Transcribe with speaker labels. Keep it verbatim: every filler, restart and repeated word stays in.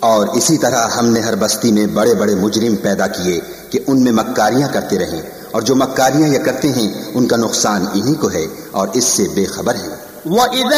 Speaker 1: और इसी तरह हमने हर बस्ती में बड़े बड़े मुजरिम पैदा किए कि उनमें मक्कारियां करते रहें, और जो मक्कारियां ये करते हैं उनका नुकसान इन्हीं को है और इससे बेखबर है।